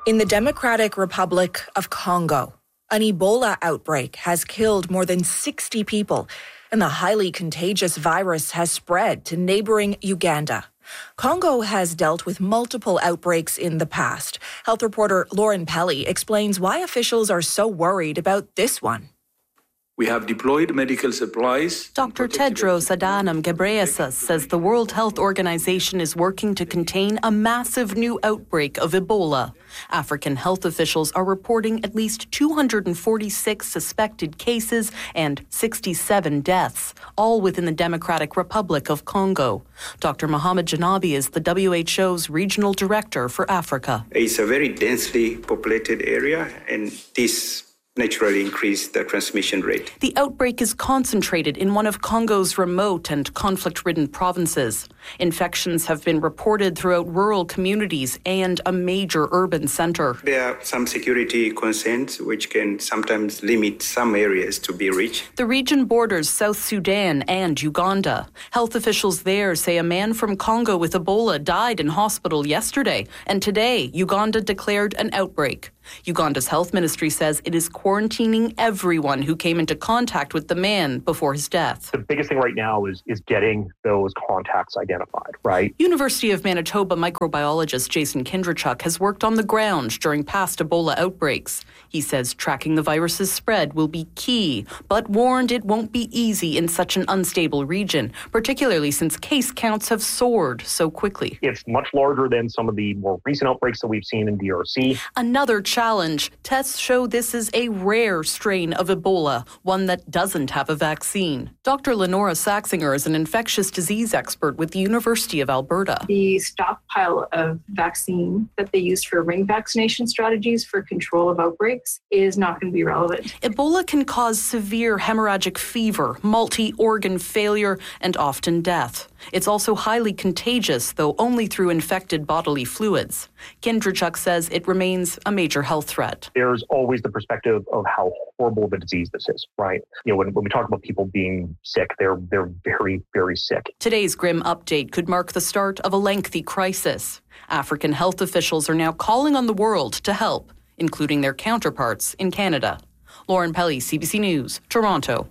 In the Democratic Republic of Congo, an Ebola outbreak has killed more than 60 people, and the highly contagious virus has spread to neighboring Uganda. Congo has dealt with multiple outbreaks in the past. Health reporter Lauren Pelly explains why officials are so worried about this one. We have deployed medical supplies. Dr. Tedros Adhanom Ghebreyesus says the World Health Organization is working to contain a massive new outbreak of Ebola. African health officials are reporting at least 246 suspected cases and 67 deaths, all within the Democratic Republic of Congo. Dr. Mohamed Janabi is the WHO's regional director for Africa. It's a very densely populated area, and this naturally increase the transmission rate. The outbreak is concentrated in one of Congo's remote and conflict-ridden provinces. Infections have been reported throughout rural communities and a major urban center. There are some security concerns which can sometimes limit some areas to be reached. The region borders South Sudan and Uganda. Health officials there say a man from Congo with Ebola died in hospital yesterday, and today Uganda declared an outbreak. Uganda's health ministry says it is quarantining everyone who came into contact with the man before his death. The biggest thing right now is getting those contacts identified, right? University of Manitoba microbiologist Jason Kindrachuk has worked on the ground during past Ebola outbreaks. He says tracking the virus's spread will be key, but warned it won't be easy in such an unstable region, particularly since case counts have soared so quickly. It's much larger than some of the more recent outbreaks that we've seen in DRC. Another challenge. Tests show this is a rare strain of Ebola, one that doesn't have a vaccine. Dr. Lenora Saxinger is an infectious disease expert with the University of Alberta. The stockpile of vaccine that they use for ring vaccination strategies for control of outbreaks is not going to be relevant. Ebola can cause severe hemorrhagic fever, multi-organ failure, and often death. It's also highly contagious, though only through infected bodily fluids. Kindrachuk says it remains a major health threat. There's always the perspective of how horrible the disease this is, right? You know, when we talk about people being sick, they're very, very sick. Today's grim update could mark the start of a lengthy crisis. African health officials are now calling on the world to help, including their counterparts in Canada. Lauren Pelly, CBC News, Toronto.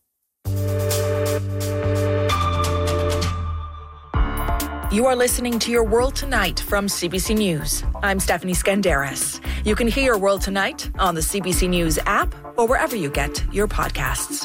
You are listening to Your World Tonight from CBC News. I'm Stephanie Skandaris. You can hear World Tonight on the CBC News app or wherever you get your podcasts.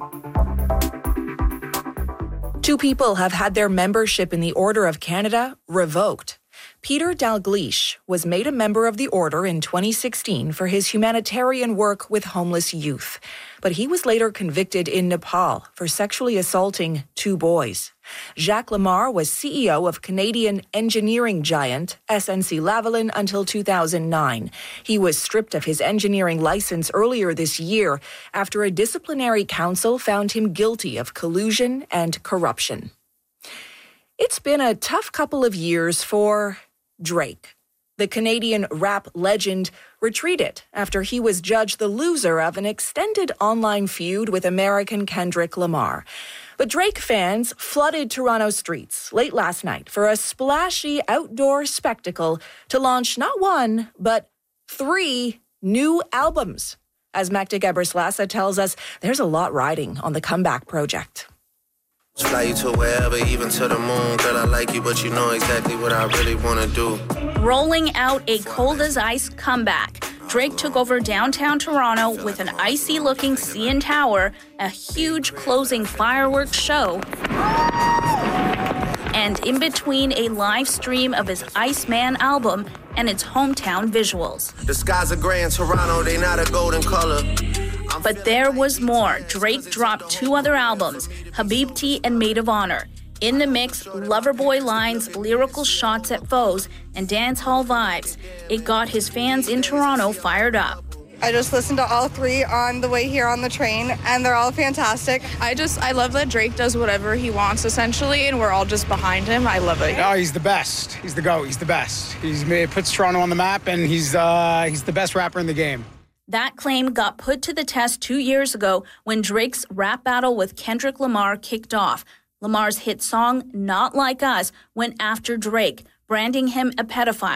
2 people have had their membership in the Order of Canada revoked. Peter Dalgleish was made a member of the Order in 2016 for his humanitarian work with homeless youth. But he was later convicted in Nepal for sexually assaulting 2 boys. Jacques Lamar was CEO of Canadian engineering giant SNC-Lavalin until 2009. He was stripped of his engineering license earlier this year after a disciplinary council found him guilty of collusion and corruption. It's been a tough couple of years for Drake. The Canadian rap legend retreated after he was judged the loser of an extended online feud with American Kendrick Lamar. But Drake fans flooded Toronto streets late last night for a splashy outdoor spectacle to launch not 1, but 3 new albums. As Makda Gebrselassie tells us, there's a lot riding on the comeback project. Fly you to wherever, even to the moon. Girl, I like you, but you know exactly what I really want to do. Rolling out a cold as ice comeback. Drake took over downtown Toronto with an icy-looking CN Tower, a huge closing fireworks show, and in between a live stream of his Iceman album and its hometown visuals. The skies are gray in Toronto, they not a golden color. But there was more. Drake dropped 2 other albums, Habibti and Maid of Honor. In the mix, Loverboy lines, lyrical shots at foes, and dance hall vibes. It got his fans in Toronto fired up. I just listened to all 3 on the way here on the train, and they're all fantastic. I love that Drake does whatever he wants, essentially, and we're all just behind him. I love it. Oh, he's the best. He's the GOAT. He's the best. He puts Toronto on the map, and he's the best rapper in the game. That claim got put to the test 2 years ago when Drake's rap battle with Kendrick Lamar kicked off. Lamar's hit song, Not Like Us, went after Drake, branding him a pedophile.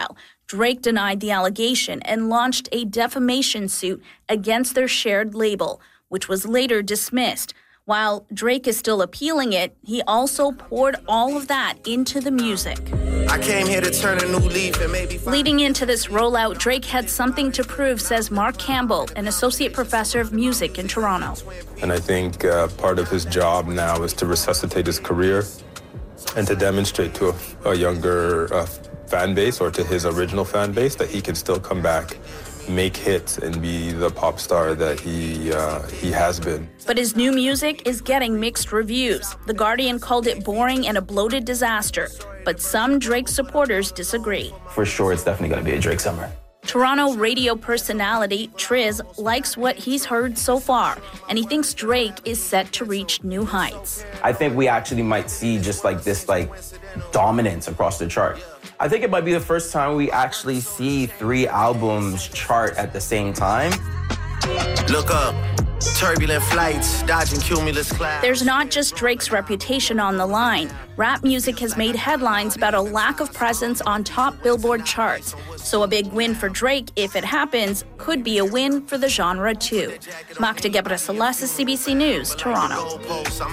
Drake denied the allegation and launched a defamation suit against their shared label, which was later dismissed. While Drake is still appealing it, he also poured all of that into the music. I came here to turn a new leaf and maybe... Leading into this rollout, Drake had something to prove, says Mark Campbell, an associate professor of music in Toronto. And I think part of his job now is to resuscitate his career and to demonstrate to a younger fan base, or to his original fan base, that he can still come back, make hits, and be the pop star that he has been. But his new music is getting mixed reviews. The Guardian called it boring and a bloated disaster, but some Drake supporters disagree. For sure, it's definitely going to be a Drake summer. Toronto radio personality Triz likes what he's heard so far, and he thinks Drake is set to reach new heights. I think we actually might see just this dominance across the chart. I think it might be the first time we actually see 3 albums chart at the same time. Look up. Turbulent flights, dodging cumulus clouds. There's not just Drake's reputation on the line. Rap music has made headlines about a lack of presence on top Billboard charts. So a big win for Drake, if it happens, could be a win for the genre too. Magda Gebrselassie, CBC News, Toronto.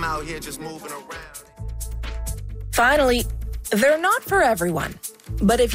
Finally, they're not for everyone. But if